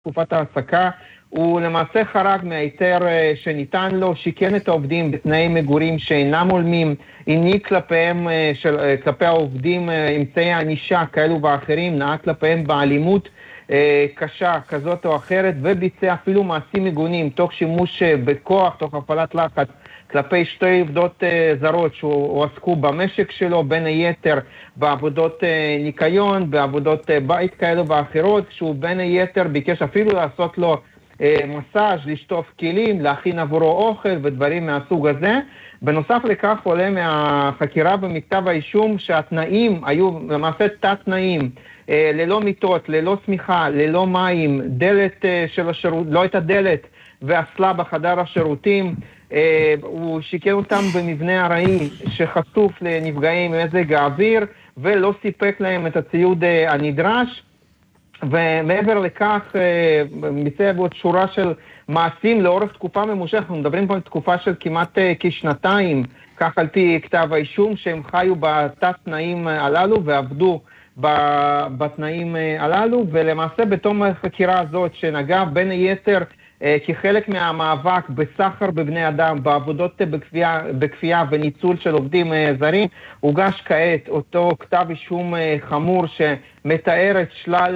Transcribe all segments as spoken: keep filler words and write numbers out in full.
תקופת העסקה, הוא למעשה חרג מהיתר שניתן לו, שיקן את העובדים בתנאי מגורים שאינם הולמים, העניק כלפיהם, של, כלפי העובדים אמצעי ענישה כאלו ואחרים, נהג כלפיהם באלימות קשה כזאת או אחרת, וביצע אפילו מעשים מגונים תוך שימוש בכוח, תוך הפעלת לחץ, כלפי שתי עובדות זרות שהועסקו במשק שלו, בין היתר בעבודות ניקיון, בעבודות בית כאלו ואחרות, כשהוא בין היתר ביקש אפילו לעשות לו מסאז', לשטוף כלים, להכין עבורו אוכל ודברים מהסוג הזה. בנוסף לכך עולה מהחקירה במכתב האישום שהתנאים היו למעשה תת תנאים, ללא מיטות, ללא סמיכה, ללא מים, דלת של השירות, לא הייתה דלת ואסלה בחדר השירותים, הוא שיקר אותם במבנה ארעי שחשוף לנפגעים מזג האוויר ולא סיפק להם את הציוד הנדרש, ומעבר לכך ביצע עוד שורה של מעשים לאורך תקופה ממושכת. אנחנו מדברים פה על תקופה של כמעט כשנתיים, כך על פי כתב האישום, שהם חיו בתת תנאים הללו ועבדו בתנאים הללו, ולמעשה בתום החקירה הזאת שנגע בין היתר כחלק מהמאבק בסחר בבני אדם, בעבודות בכפייה, בכפייה וניצול של עובדים זרים, הוגש כעת אותו כתב אישום חמור שמתאר את שלל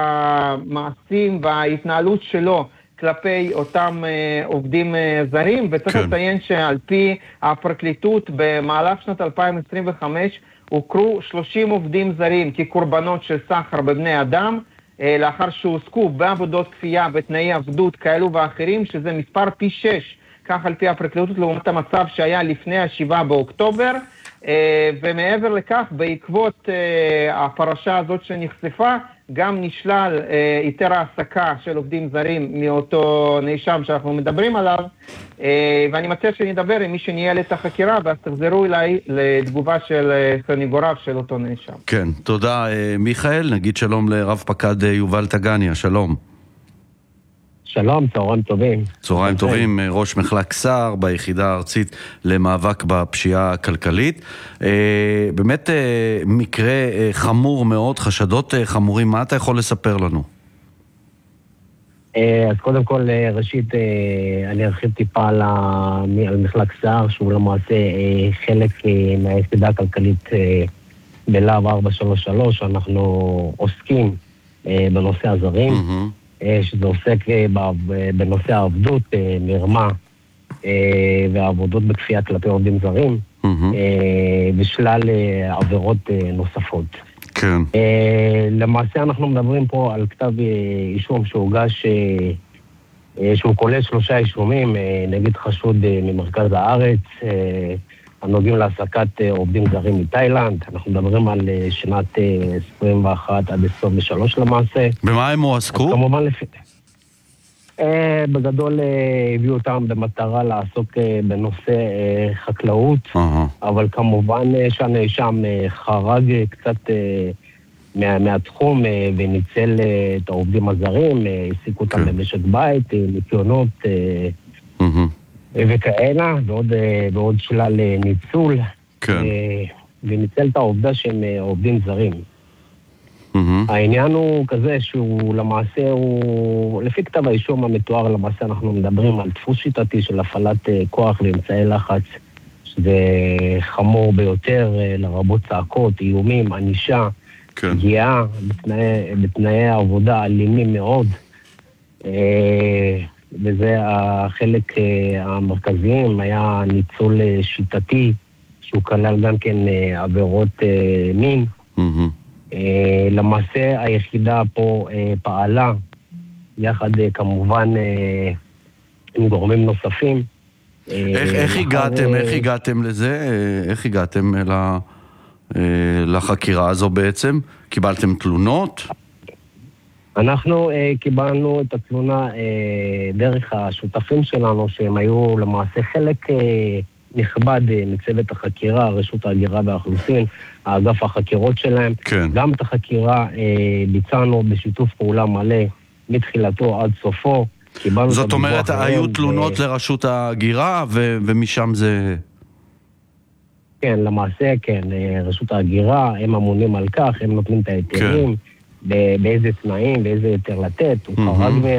המעשים וההתנהלות שלו כלפי אותם עובדים זרים, וצריך כן. לציין שעל פי הפרקליטות במהלך שנת אלפיים עשרים וחמש הוכרו שלושים עובדים זרים כקורבנות של סחר בבני אדם, לאחר שהועסקו בעבודות כפייה בתנאי עבדות כאלו ואחרים, שזה מספר פי שש, כך על פי הפרקליטות לעומת המצב שהיה לפני השבעה באוקטובר, ומעבר לכך, בעקבות הפרשה הזאת שנחשפה, גם נשלל היתר העסקה של עובדים זרים מאותו נאשם שאנחנו מדברים עליו, ואני מציע שנדבר עם מי שניהל את החקירה, ואז תחזרו אליי לתגובה של סניגוריו של אותו נאשם. כן, תודה מיכאל. נגיד שלום לרב פקד יובל טגניה, שלום. שלום, צהריים טובים. צהריים טובים, ראש מחלק סער ביחידה הארצית למאבק בפשיעה הכלכלית. באמת מקרה חמור מאוד, חשדות חמורים, מה אתה יכול לספר לנו? אז קודם כל, ראשית, אני ארחיב טיפה על מחלק סער, שהוא למעשה חלק מהיחידה הכלכלית בלהב ארבע שלוש שלוש, אנחנו עוסקים בנושא הזרים. שזה עוסק בנושא העבדות, מרמה ועבודות בכפייה כלפי עובדים זרים, ושלל עבירות נוספות. כן. למעשה אנחנו מדברים פה על כתב אישום שהוגש, שהוא כולל שלושה אישומים, נגד חשוד ממרכז הארץ, הנוגעים להעסקת עובדים זרים מתאילנד. אנחנו מדברים על שנת עשרים ואחת עד עשרים ושלוש למעשה. במה הם הועסקו? כמובן לפי... בגדול הביאו אותם במטרה לעסוק בנושא חקלאות, אבל כמובן שהנאשם חרג קצת מה, מהתחום וניצל את העובדים הזרים, העסיקו אותם במשק בית, ניקיונות וכאלה, ועוד, ועוד שלל ניצול, כן. וניצל את העובדה שהם עובדים זרים. העניין הוא כזה שהוא למעשה, הוא, לפי כתב האישום המתואר, למעשה אנחנו מדברים על דפוס שיטתי של הפעלת כוח ואמצעי לחץ, שזה חמור ביותר, לרבות צעקות, איומים, ענישה, כן. פגיעה בתנאי, בתנאי העבודה אלימים מאוד, וזה החלק המרכזיים, היה ניצול שיטתי, שהוא כלל גם כן עבירות מין. למעשה היחידה פה פעלה, יחד כמובן עם גורמים נוספים. איך, איך הגעתם, איך הגעתם לזה? איך הגעתם לחקירה הזו בעצם? קיבלתם תלונות? אנחנו uh, קיבלנו את התלונה uh, דרך השותפים שלנו, שהם היו למעשה חלק uh, נכבד uh, מצוות החקירה, רשות ההגירה והאוכלוסין, האגף החקירות שלהם. כן. גם את החקירה uh, ביצענו בשיתוף פעולה מלא מתחילתו עד סופו. זאת אומרת, היו תלונות ו... לרשות ההגירה ו... ומשם זה... כן, למעשה כן, רשות ההגירה, הם אמונים על כך, הם נותנים את ההיתרים. כן. באיזה תנאים, באיזה יותר לתת, הוא חרג